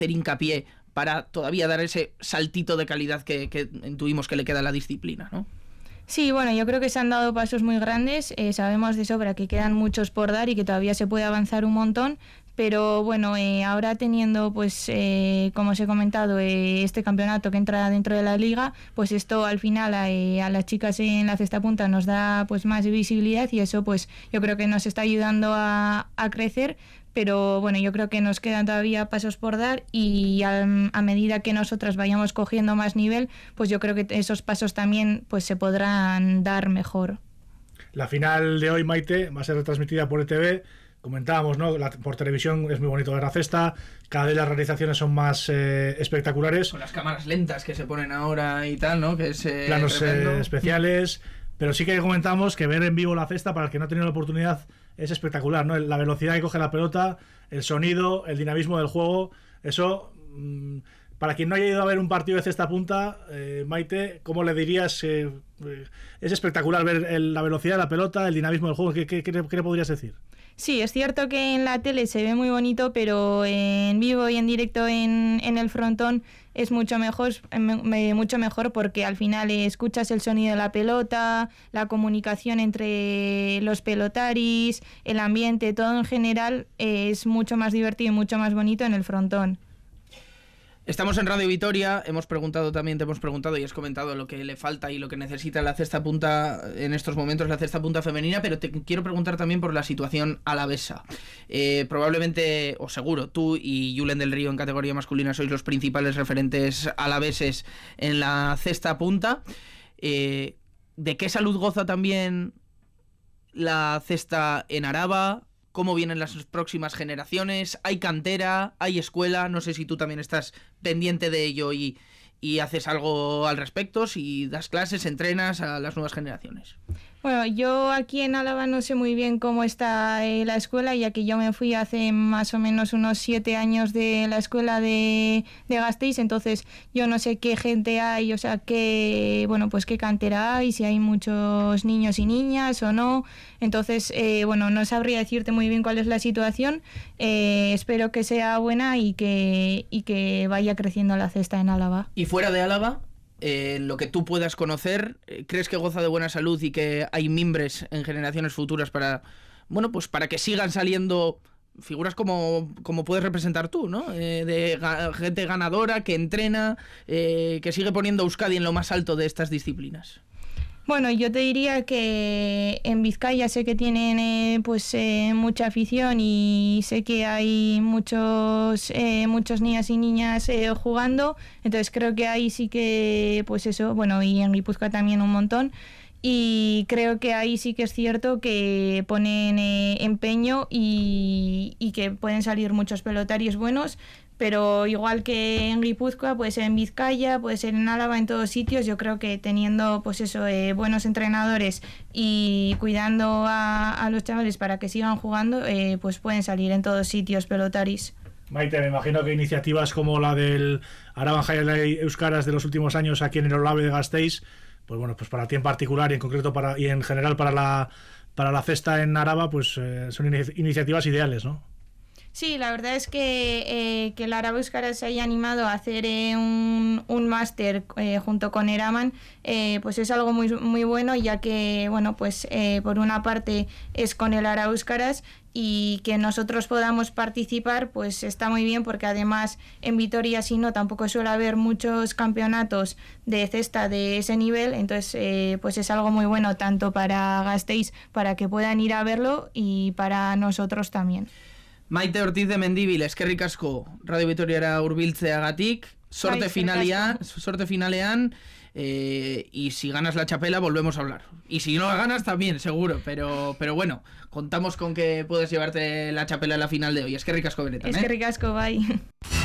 hacer hincapié para todavía dar ese saltito de calidad que intuimos que le queda a la disciplina, ¿no? Sí, bueno, yo creo que se han dado pasos muy grandes, sabemos de sobra que quedan muchos por dar y que todavía se puede avanzar un montón, pero bueno, ahora teniendo, pues, como os he comentado, este campeonato que entra dentro de la liga, pues esto al final a las chicas en la cesta punta nos da pues más visibilidad y eso pues yo creo que nos está ayudando a crecer. Pero bueno, yo creo que nos quedan todavía pasos por dar y a medida que nosotras vayamos cogiendo más nivel, pues yo creo que esos pasos también pues se podrán dar mejor. La final de hoy, Maite, va a ser retransmitida por ETV. Comentábamos, ¿no? Por televisión es muy bonito ver la cesta, cada vez las realizaciones son más espectaculares. Con las cámaras lentas que se ponen ahora y tal, ¿no? Que es planos especiales. Pero sí que comentamos que ver en vivo la cesta, para el que no ha tenido la oportunidad, es espectacular, ¿no? La velocidad que coge la pelota, el sonido, el dinamismo del juego, eso, para quien no haya ido a ver un partido de cesta punta, Maite, ¿cómo le dirías? Es espectacular ver la velocidad de la pelota, el dinamismo del juego, ¿qué le podrías decir? Sí, es cierto que en la tele se ve muy bonito, pero en vivo y en directo en el frontón es mucho mejor porque al final escuchas el sonido de la pelota, la comunicación entre los pelotaris, el ambiente, todo en general es mucho más divertido y mucho más bonito en el frontón. Estamos en Radio Vitoria, te hemos preguntado y has comentado lo que le falta y lo que necesita la cesta punta en estos momentos, la cesta punta femenina, pero te quiero preguntar también por la situación alavesa. Probablemente, o seguro, tú y Julen del Río en categoría masculina sois los principales referentes alaveses en la cesta punta. ¿De qué salud goza también la cesta en Araba? ¿Cómo vienen las próximas generaciones? ¿Hay cantera? ¿Hay escuela? No sé si tú también estás pendiente de ello y haces algo al respecto, si das clases, entrenas a las nuevas generaciones. Bueno, yo aquí en Álava no sé muy bien cómo está la escuela, ya que yo me fui hace más o menos unos 7 años de la escuela de Gasteiz, entonces yo no sé qué gente hay, o sea, qué cantera hay, si hay muchos niños y niñas o no, entonces, no sabría decirte muy bien cuál es la situación, espero que sea buena y que vaya creciendo la cesta en Álava. ¿Y fuera de Álava? Lo que tú puedas conocer, ¿crees que goza de buena salud y que hay mimbres en generaciones futuras para que sigan saliendo figuras como puedes representar tú, ¿no? De gente ganadora, que entrena, que sigue poniendo a Euskadi en lo más alto de estas disciplinas? Bueno, yo te diría que en Vizcaya sé que tienen mucha afición y sé que hay muchos niños y niñas jugando, entonces creo que ahí sí que y en Guipúzcoa también un montón, y creo que ahí sí que es cierto que ponen empeño y que pueden salir muchos pelotarios buenos. Pero igual que en Guipúzcoa, puede ser en Vizcaya, puede ser en Álava, en todos sitios, yo creo que teniendo buenos entrenadores y cuidando a los chavales para que sigan jugando, pueden salir en todos sitios pelotaris. Maite, me imagino que iniciativas como la del Araban Jaialai Euskaras de los últimos años aquí en el Olave de Gasteiz, pues para ti en particular y en concreto y en general para la cesta en Araba, son iniciativas ideales, ¿no? Sí, la verdad es que el Araba Euskaras se haya animado a hacer un máster junto con Eraman, es algo muy, muy bueno, ya que, por una parte es con el Araba Euskaras y que nosotros podamos participar, pues está muy bien, porque además en Vitoria, si no, tampoco suele haber muchos campeonatos de cesta de ese nivel, entonces es algo muy bueno tanto para Gasteiz, para que puedan ir a verlo, y para nosotros también. Maite Ortiz de Mendíbil, eskerrik asko Radio Vitoriara hurbiltzeagatik, sorte finalean, y si ganas la txapela volvemos a hablar. Y si no la ganas también, seguro, pero bueno, contamos con que puedes llevarte la txapela a la final de hoy. Eskerrik asko benetan, Eskerrik asko, bai.